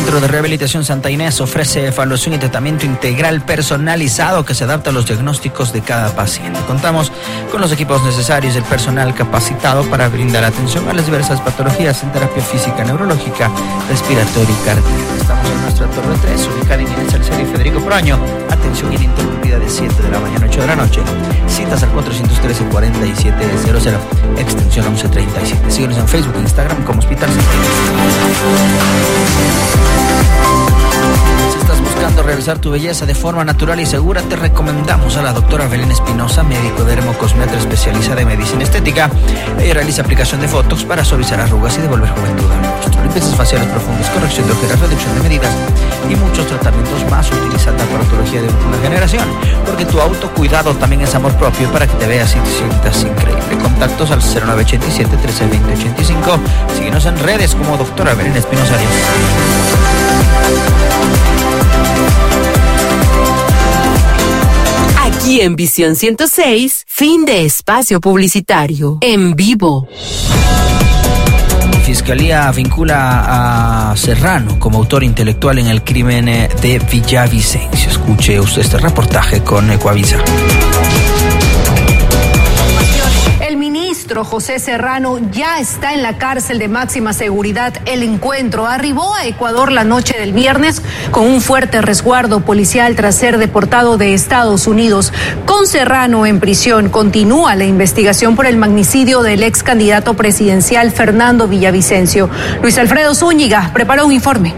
Centro de Rehabilitación Santa Inés ofrece evaluación y tratamiento integral personalizado que se adapta a los diagnósticos de cada paciente. Contamos con los equipos necesarios y el personal capacitado para brindar atención a las diversas patologías en terapia física, neurológica, respiratoria y cardíaca. Estamos en nuestra Torre 3, ubicada en Inés Salcedo y Federico Proaño. Atención ininterrumpida de 7 de la mañana a 8 de la noche. Citas al 413-4700, extensión 1137. Síguenos en Facebook e Instagram como Hospital Santa Inés. Si estás buscando realizar tu belleza de forma natural y segura, te recomendamos a la doctora Belén Espinosa, médico dermocosmetra especializada en medicina estética. Ella realiza aplicación de Botox para suavizar arrugas y devolver juventud al rostro, limpiezas faciales profundas, corrección de ojeras, reducción de medidas y muchos tratamientos más. Utiliza la aparatología de última generación, porque tu autocuidado también es amor propio, para que te veas y te sientas increíble. Contactos al 0987-1320-85. Síguenos en redes como doctora Belén Espinosa Arias. Aquí en Visión 106, fin de espacio publicitario. En vivo. Fiscalía vincula a Serrano como autor intelectual en el crimen de Villavicencio. Escuche usted este reportaje con Ecuavisa. El ministro José Serrano ya está en la cárcel de máxima seguridad. El encuentro arribó a Ecuador la noche del viernes con un fuerte resguardo policial tras ser deportado de Estados Unidos. Con Serrano en prisión continúa la investigación por el magnicidio del ex candidato presidencial Fernando Villavicencio. Luis Alfredo Zúñiga preparó un informe.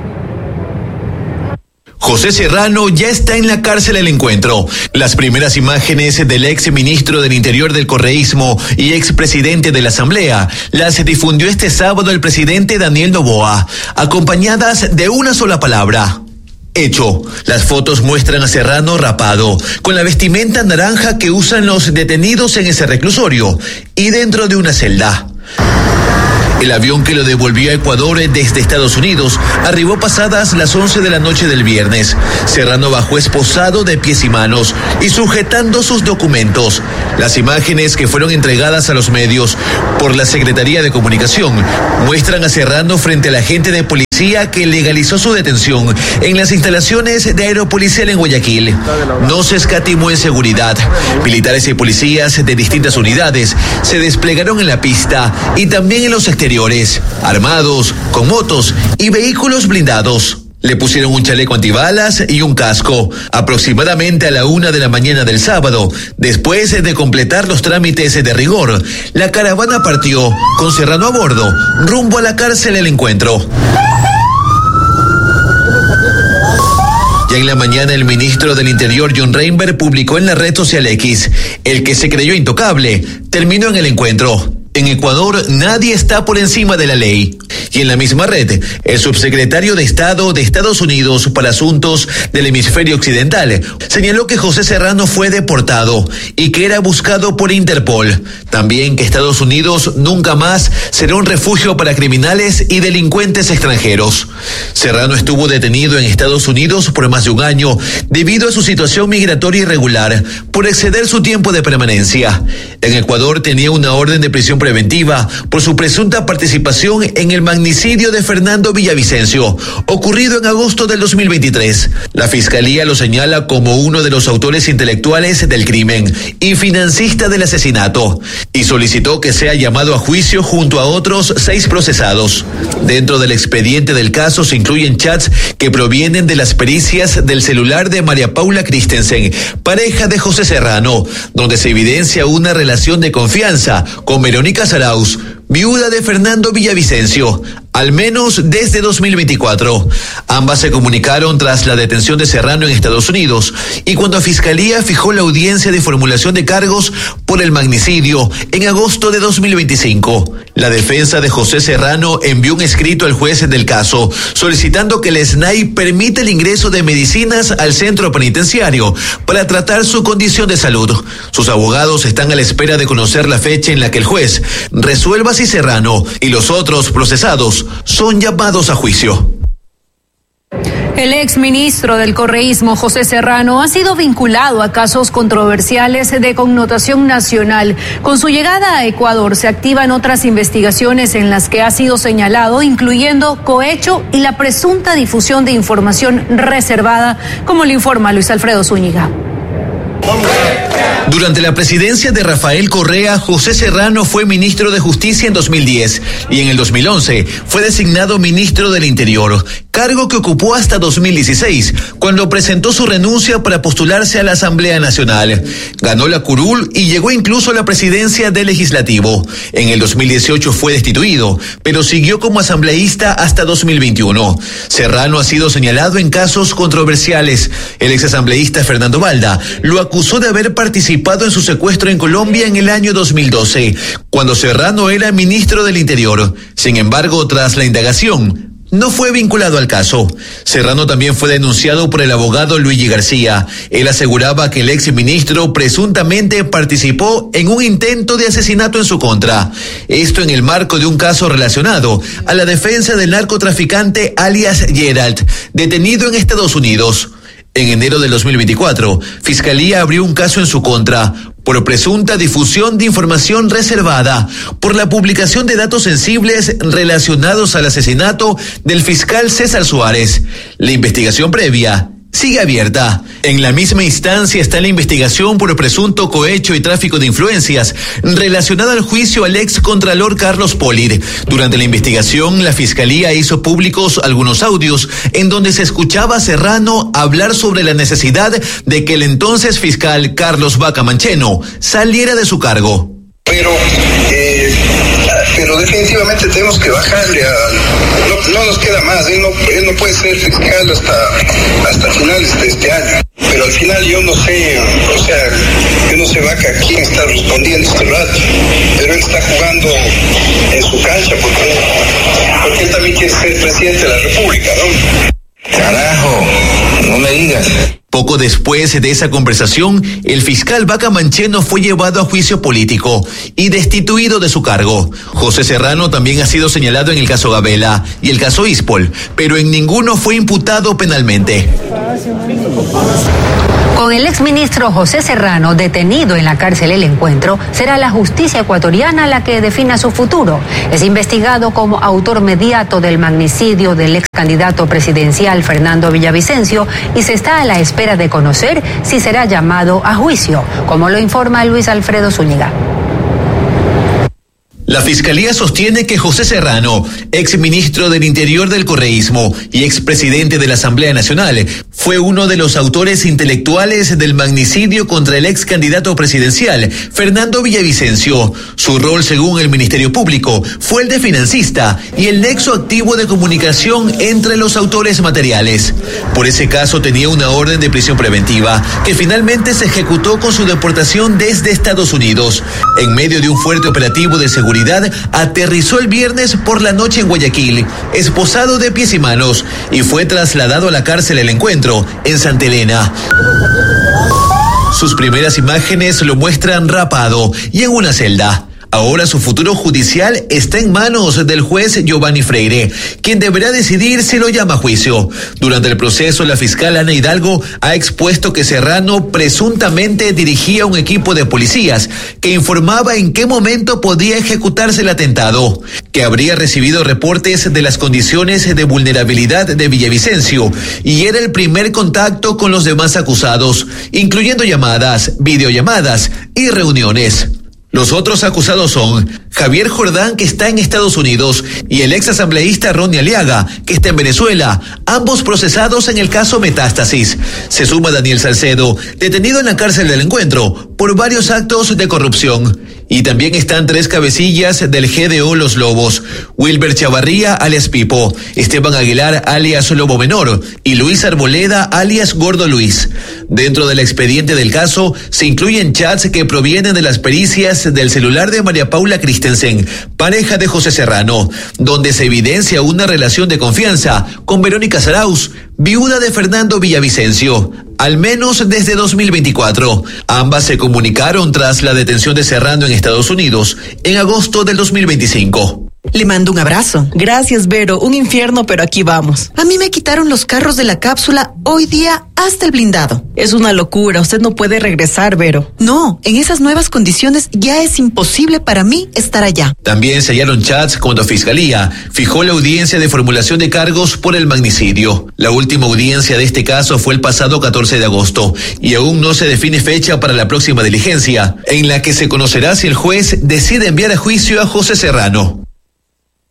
José Serrano ya está en la cárcel del encuentro. Las primeras imágenes del ex ministro del Interior del correísmo y ex presidente de la Asamblea las difundió este sábado el presidente Daniel Noboa, acompañadas de una sola palabra: hecho. Las fotos muestran a Serrano rapado, con la vestimenta naranja que usan los detenidos en ese reclusorio y dentro de una celda. El avión que lo devolvió a Ecuador desde Estados Unidos arribó pasadas las 11 de la noche del viernes. Serrano bajó esposado de pies y manos y sujetando sus documentos. Las imágenes que fueron entregadas a los medios por la Secretaría de Comunicación muestran a Serrano frente a la agente de policía que legalizó su detención en las instalaciones de Aeropolicial en Guayaquil. No se escatimó en seguridad. Militares y policías de distintas unidades se desplegaron en la pista y también en los exteriores, armados, con motos y vehículos blindados. Le pusieron un chaleco antibalas y un casco. Aproximadamente a la 1 de la mañana del sábado, después de completar los trámites de rigor, la caravana partió, con Serrano a bordo, rumbo a la cárcel del encuentro. Ya en la mañana, el ministro del Interior, John Reinberg, publicó en la red social X: el que se creyó intocable terminó en el encuentro. En Ecuador nadie está por encima de la ley. Y en la misma red, el subsecretario de Estado de Estados Unidos para Asuntos del Hemisferio Occidental señaló que José Serrano fue deportado y que era buscado por Interpol. También que Estados Unidos nunca más será un refugio para criminales y delincuentes extranjeros. Serrano estuvo detenido en Estados Unidos por más de un año debido a su situación migratoria irregular por exceder su tiempo de permanencia. En Ecuador tenía una orden de prisión preventiva por su presunta participación en el magnicidio de Fernando Villavicencio, ocurrido en agosto del 2023. La fiscalía lo señala como uno de los autores intelectuales del crimen y financista del asesinato, y solicitó que sea llamado a juicio junto a otros 6 procesados. Dentro del expediente del caso se incluyen chats que provienen de las pericias del celular de María Paula Christensen, pareja de José Serrano, donde se evidencia una relación de confianza con Verónica Sarauz, viuda de Fernando Villavicencio, al menos desde 2024. Ambas se comunicaron tras la detención de Serrano en Estados Unidos y cuando la Fiscalía fijó la audiencia de formulación de cargos por el magnicidio en agosto de 2025. La defensa de José Serrano envió un escrito al juez del caso solicitando que el SNAI permita el ingreso de medicinas al centro penitenciario para tratar su condición de salud. Sus abogados están a la espera de conocer la fecha en la que el juez resuelva si Serrano y los otros procesados son llamados a juicio. El exministro del correísmo, José Serrano, ha sido vinculado a casos controversiales de connotación nacional. Con su llegada a Ecuador se activan otras investigaciones en las que ha sido señalado, incluyendo cohecho y la presunta difusión de información reservada, como le informa Luis Alfredo Zúñiga. Durante la presidencia de Rafael Correa, José Serrano fue ministro de Justicia en 2010 y en el 2011 fue designado ministro del Interior, cargo que ocupó hasta 2016, cuando presentó su renuncia para postularse a la Asamblea Nacional. Ganó la curul y llegó incluso a la presidencia del Legislativo. En el 2018 fue destituido, pero siguió como asambleísta hasta 2021. Serrano ha sido señalado en casos controversiales. El exasambleísta Fernando Balda lo acusó de haber participado en su secuestro en Colombia en el año 2012, cuando Serrano era ministro del Interior. Sin embargo, tras la indagación, no fue vinculado al caso. Serrano también fue denunciado por el abogado Luigi García. Él aseguraba que el exministro presuntamente participó en un intento de asesinato en su contra. Esto en el marco de un caso relacionado a la defensa del narcotraficante alias Gerald, detenido en Estados Unidos. En enero del 2024, Fiscalía abrió un caso en su contra por presunta difusión de información reservada por la publicación de datos sensibles relacionados al asesinato del fiscal César Suárez. La investigación previa sigue abierta. En la misma instancia está la investigación por presunto cohecho y tráfico de influencias relacionada al juicio al ex contralor Carlos Polir. Durante la investigación, la Fiscalía hizo públicos algunos audios en donde se escuchaba a Serrano hablar sobre la necesidad de que el entonces fiscal Carlos Vaca Mancheno saliera de su cargo. Pero definitivamente tenemos que bajarle no nos queda más, él no puede ser fiscal hasta finales de este año, pero al final yo no sé Vaca quién está respondiendo este rato, pero él está jugando en su cancha porque él también quiere ser presidente de la República, ¿no? Carajo, no me digas. Poco después de esa conversación, el fiscal Vaca Mancheno fue llevado a juicio político y destituido de su cargo. José Serrano también ha sido señalado en el caso Gabela y el caso Ispol, pero en ninguno fue imputado penalmente. Con el exministro José Serrano detenido en la cárcel El Encuentro, será la justicia ecuatoriana la que defina su futuro. Es investigado como autor mediato del magnicidio del ex candidato presidencial Fernando Villavicencio y se está a la espera de conocer si será llamado a juicio, como lo informa Luis Alfredo Zúñiga. La Fiscalía sostiene que José Serrano, exministro del Interior del correísmo y expresidente de la Asamblea Nacional, fue uno de los autores intelectuales del magnicidio contra el ex candidato presidencial, Fernando Villavicencio. Su rol, según el Ministerio Público, fue el de financista y el nexo activo de comunicación entre los autores materiales. Por ese caso tenía una orden de prisión preventiva que finalmente se ejecutó con su deportación desde Estados Unidos. En medio de un fuerte operativo de seguridad, aterrizó el viernes por la noche en Guayaquil, esposado de pies y manos, y fue trasladado a la cárcel El Encuentro, en Santa Elena. Sus primeras imágenes lo muestran rapado y en una celda. Ahora su futuro judicial está en manos del juez Giovanni Freire, quien deberá decidir si lo llama a juicio. Durante el proceso, la fiscal Ana Hidalgo ha expuesto que Serrano presuntamente dirigía un equipo de policías que informaba en qué momento podía ejecutarse el atentado, que habría recibido reportes de las condiciones de vulnerabilidad de Villavicencio y era el primer contacto con los demás acusados, incluyendo llamadas, videollamadas y reuniones. Los otros acusados son Javier Jordán, que está en Estados Unidos, y el ex asambleísta Ronnie Aliaga, que está en Venezuela, ambos procesados en el caso Metástasis. Se suma Daniel Salcedo, detenido en la cárcel del Encuentro por varios actos de corrupción. Y también están 3 cabecillas del GDO Los Lobos: Wilber Chavarría, alias Pipo, Esteban Aguilar, alias Lobo Menor, y Luis Arboleda, alias Gordo Luis. Dentro del expediente del caso se incluyen chats que provienen de las pericias del celular de María Paula Christensen, pareja de José Serrano, donde se evidencia una relación de confianza con Verónica Sarauz, viuda de Fernando Villavicencio, al menos desde 2024. Ambas se comunicaron tras la detención de Serrano en Estados Unidos en agosto del 2025. Le mando un abrazo. Gracias, Vero. Un infierno, pero aquí vamos. A mí me quitaron los carros de la cápsula hoy día hasta el blindado. Es una locura. Usted no puede regresar, Vero. No, en esas nuevas condiciones ya es imposible para mí estar allá. También se hallaron chats cuando Fiscalía fijó la audiencia de formulación de cargos por el magnicidio. La última audiencia de este caso fue el pasado 14 de agosto y aún no se define fecha para la próxima diligencia, en la que se conocerá si el juez decide enviar a juicio a José Serrano.